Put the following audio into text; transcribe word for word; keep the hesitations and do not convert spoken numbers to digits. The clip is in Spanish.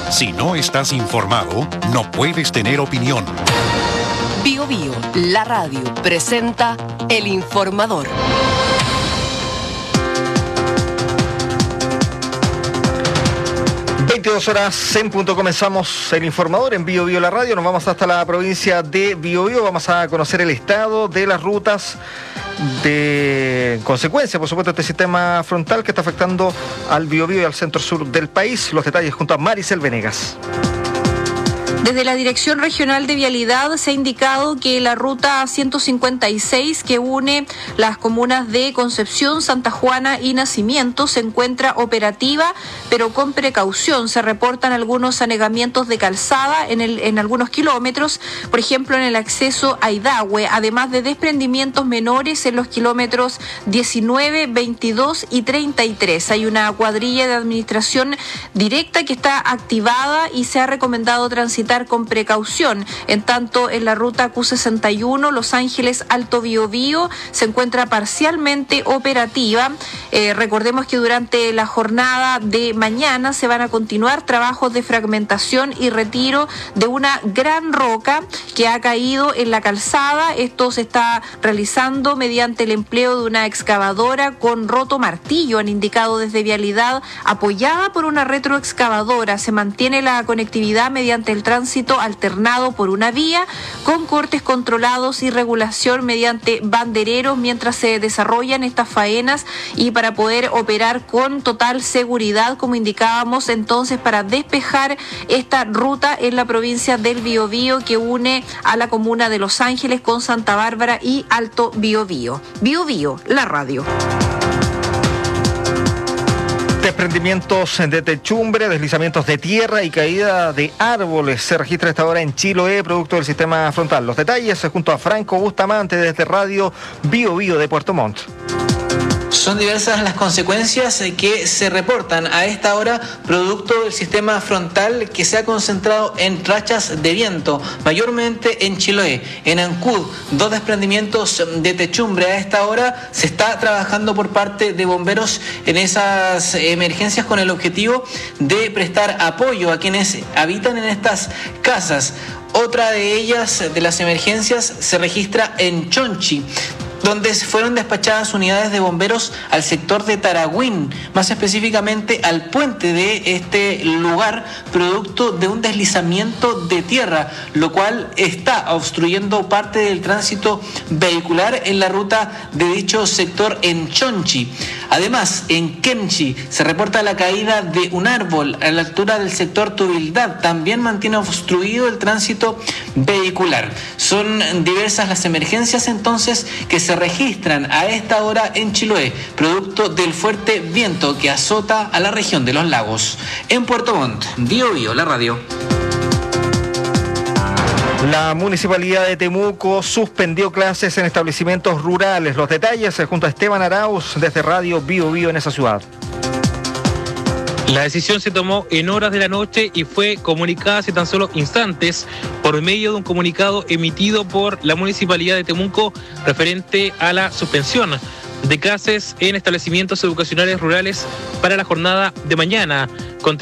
Si no estás informado, no puedes tener opinión. Bio Bio, la radio, presenta El Informador. veintidós horas en punto, comenzamos El Informador en Bio Bio, la radio. Nos vamos hasta la provincia de Biobío. Vamos a conocer el estado de las rutas de consecuencia, por supuesto, este sistema frontal que está afectando al Biobío y al centro sur del país. Los detalles junto a Maricel Venegas. Desde la Dirección Regional de Vialidad se ha indicado que la ruta ciento cincuenta y seis, que une las comunas de Concepción, Santa Juana y Nacimiento, se encuentra operativa, pero con precaución. Se reportan algunos anegamientos de calzada en, el, en algunos kilómetros, por ejemplo en el acceso a Idahue, además de desprendimientos menores en los kilómetros diecinueve, veintidós y treinta y tres. Hay una cuadrilla de administración directa que está activada y se ha recomendado transitar con precaución. En tanto, en la ruta Q sesenta y uno, Los Ángeles Alto Biobío, se encuentra parcialmente operativa. Eh, recordemos que durante la jornada de mañana se van a continuar trabajos de fragmentación y retiro de una gran roca que ha caído en la calzada. Esto se está realizando mediante el empleo de una excavadora con roto martillo, han indicado desde Vialidad, apoyada por una retroexcavadora. Se mantiene la conectividad mediante el tránsito alternado por una vía, con cortes controlados y regulación mediante bandereros mientras se desarrollan estas faenas, y para poder operar con total seguridad, como indicábamos entonces, para despejar esta ruta en la provincia del Biobío que une a la comuna de Los Ángeles con Santa Bárbara y Alto Biobío. Biobío, la radio. Desprendimientos de techumbre, deslizamientos de tierra y caída de árboles se registra esta hora en Chiloé, producto del sistema frontal. Los detalles junto a Franco Bustamante desde Radio Bio Bio de Puerto Montt. Son diversas las consecuencias que se reportan a esta hora producto del sistema frontal que se ha concentrado en rachas de viento, mayormente en Chiloé. En Ancud, dos desprendimientos de techumbre. A esta hora se está trabajando por parte de bomberos en esas emergencias con el objetivo de prestar apoyo a quienes habitan en estas casas. Otra de ellas, de las emergencias, se registra en Chonchi, donde fueron despachadas unidades de bomberos al sector de Taragüín, más específicamente al puente de este lugar, producto de un deslizamiento de tierra, lo cual está obstruyendo parte del tránsito vehicular en la ruta de dicho sector en Chonchi. Además, en Kemchi se reporta la caída de un árbol a la altura del sector Tubildad, también mantiene obstruido el tránsito vehicular. Son diversas las emergencias entonces que se registran a esta hora en Chiloé, producto del fuerte viento que azota a la región de los lagos. En Puerto Montt, Bio Bio, la radio. La Municipalidad de Temuco suspendió clases en establecimientos rurales. Los detalles junto a Esteban Arauz desde Radio Bio Bio en esa ciudad. La decisión se tomó en horas de la noche y fue comunicada hace tan solo instantes por medio de un comunicado emitido por la Municipalidad de Temuco referente a la suspensión de clases en establecimientos educacionales rurales para la jornada de mañana.